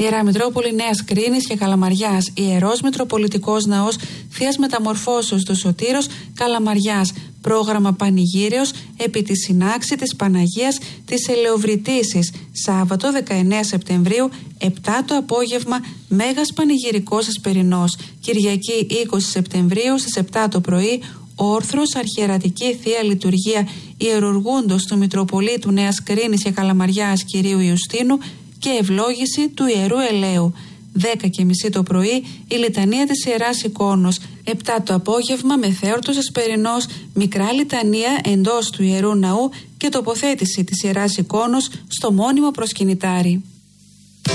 Ιερά Μητρόπολη Νέας Κρίνης και Καλαμαριάς, Ιερός Μητροπολιτικός Ναός Θείας Μεταμορφώσεως του Σωτήρος Καλαμαριάς. Πρόγραμμα πανηγύριος επί τη συνάξη της Παναγίας της Ελεοβρυτήσης. Σάββατο 19 Σεπτεμβρίου, 7 το απόγευμα, Μέγας Πανηγυρικός Ασπερινός. Κυριακή 20 Σεπτεμβρίου στις 7 το πρωί, όρθρος αρχιερατική Θεία Λειτουργία Ιερουργούντος του Μητροπολίτου Νέας Κρίνης και Καλαμαριάς Κυρίου Ιουστίνου και ευλόγηση του Ιερού Ελαίου. 10:30 το πρωί η λιτανία της Ιεράς Εικόνος. 7 το απόγευμα μεθέορτος Ασπερινός, μικρά λιτανία εντός του Ιερού Ναού και τοποθέτηση της Ιεράς Εικόνος στο μόνιμο προσκυνητάρι.